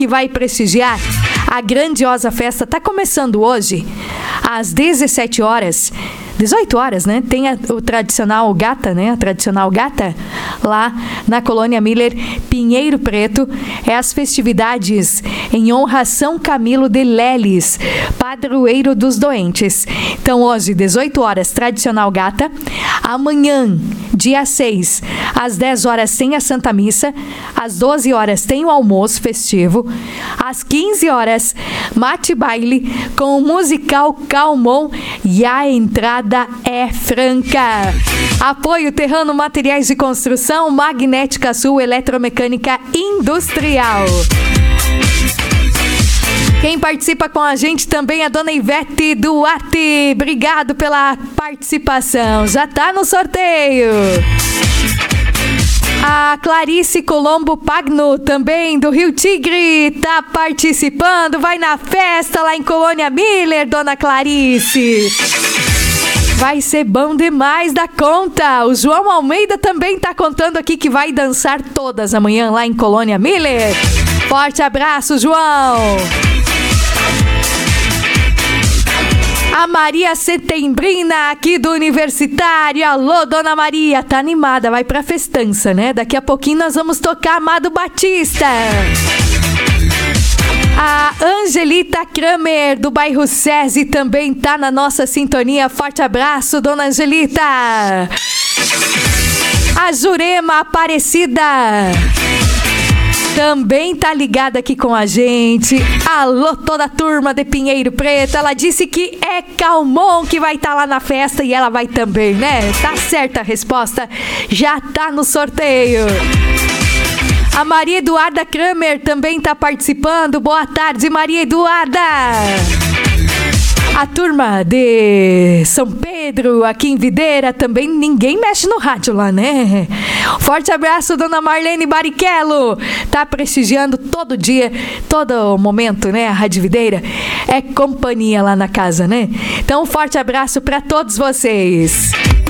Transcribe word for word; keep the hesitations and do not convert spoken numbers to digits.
que vai prestigiar a grandiosa festa. Tá começando hoje, às dezessete horas, dezoito horas, né? Tem a, o tradicional gata, né? A tradicional gata lá na Colônia Miller, Pinheiro Preto. É as festividades em honra a São Camilo de Leles, padroeiro dos doentes. Então hoje, dezoito horas, tradicional gata. Amanhã, dia seis, às dez horas tem a Santa Missa. Às doze horas tem o almoço festivo. Às quinze horas, mate baile com o musical Calmon e a entrada é franca. Apoio Terrano Materiais de Construção, Magnética Sul, Eletromecânica Industrial. Quem participa com a gente também é a dona Ivete Duarte. Obrigado pela participação. Já tá no sorteio. A Clarice Colombo Pagno, também do Rio Tigre, tá participando. Vai na festa lá em Colônia Miller, dona Clarice. Vai ser bom demais da conta. O João Almeida também tá contando aqui que vai dançar todas amanhã lá em Colônia Miller. Forte abraço, João. A Maria Setembrina, aqui do Universitário. Alô, dona Maria, tá animada, vai pra festança, né? Daqui a pouquinho nós vamos tocar Amado Batista. A Angelita Kramer, do bairro SESI, também tá na nossa sintonia. Forte abraço, dona Angelita. A Jurema Aparecida também tá ligada aqui com a gente. Alô, toda a turma de Pinheiro Preto. Ela disse que é Calmon que vai estar tá lá na festa e ela vai também, né? Tá certa a resposta. Já tá no sorteio. A Maria Eduarda Kramer também tá participando. Boa tarde, Maria Eduarda. A turma de São Pedro, aqui em Videira, também ninguém mexe no rádio lá, né? Forte abraço, dona Marlene Barrichello. Tá prestigiando todo dia, todo momento, né? A Rádio Videira é companhia lá na casa, né? Então, um forte abraço para todos vocês.